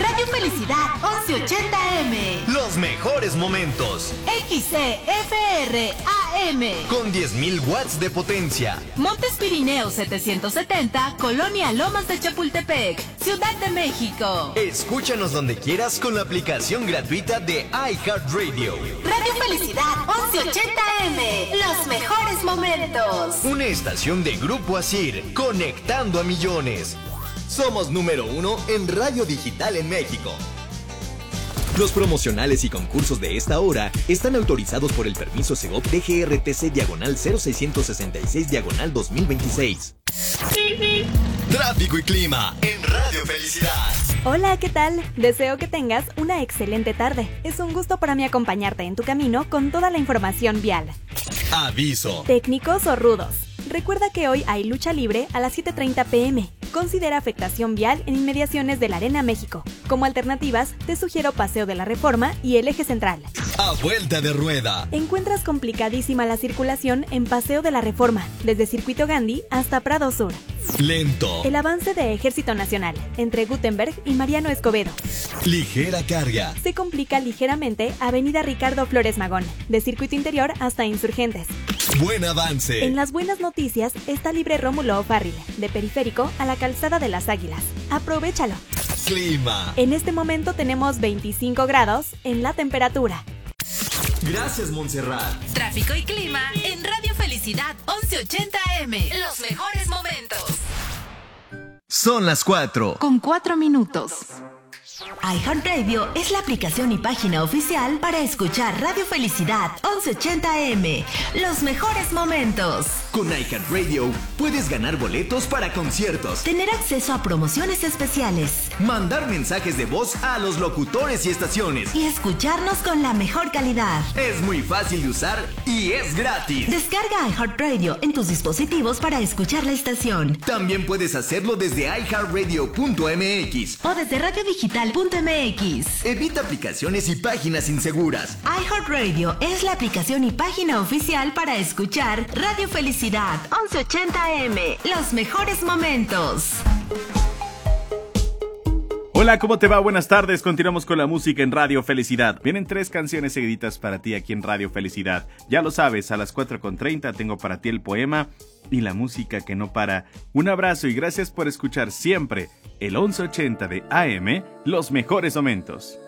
Radio Felicidad 1180M. Los mejores momentos. XCFR AM. Con 10.000 watts de potencia. Montes Pirineos 770, Colonia Lomas de Chapultepec, Ciudad de México. Escúchanos donde quieras con la aplicación gratuita de iHeartRadio. Radio Felicidad 1180M. Los mejores momentos. Una estación de Grupo Asir, conectando a millones. Somos número 1 en radio digital en México. Los promocionales y concursos de esta hora están autorizados por el permiso Segov DGRTC/00666/2026. Tráfico y clima en Radio Felicidad. Hola, ¿qué tal? Deseo que tengas una excelente tarde. Es un gusto para mí acompañarte en tu camino con toda la información vial. Aviso. Técnicos o rudos. Recuerda que hoy hay lucha libre a las 7:30 p.m. Considera afectación vial en inmediaciones de la Arena México. Como alternativas, te sugiero Paseo de la Reforma y el Eje Central. A vuelta de rueda. Encuentras complicadísima la circulación en Paseo de la Reforma, desde Circuito Gandhi hasta Prado Sur. Lento. El avance de Ejército Nacional, entre Gutenberg y Mariano Escobedo. Ligera carga. Se complica ligeramente Avenida Ricardo Flores Magón, de Circuito Interior hasta Insurgentes. Buen avance. En las buenas noticias está libre Rómulo O'Farrill, de Periférico a la Calzada de las Águilas. ¡Aprovechalo! Clima. En este momento tenemos 25 grados en la temperatura. Gracias, Montserrat. Tráfico y clima en Radio Felicidad 1180M. Los mejores momentos. Son las 4. Con 4 minutos. iHeartRadio es la aplicación y página oficial para escuchar Radio Felicidad 1180M. Los mejores momentos. Con iHeartRadio puedes ganar boletos para conciertos, Tener acceso a promociones especiales mandar mensajes de voz a los locutores y estaciones. y escucharnos con la mejor calidad. Es muy fácil de usar y es gratis. Descarga iHeartRadio en tus dispositivos para escuchar la estación También puedes hacerlo desde iHeartRadio.mx. o desde radiodigital.mx. Evita aplicaciones y páginas inseguras. iHeartRadio es la aplicación y página oficial para escuchar Radio Felicidad 1180M. Los mejores momentos. Hola, ¿cómo te va? Buenas tardes. Continuamos con la música en Radio Felicidad. Vienen 3 canciones seguiditas para ti aquí en Radio Felicidad. Ya lo sabes, a las 4:30 tengo para ti el poema y la música que no para. Un abrazo y gracias por escuchar siempre el 1180 de AM, Los mejores momentos.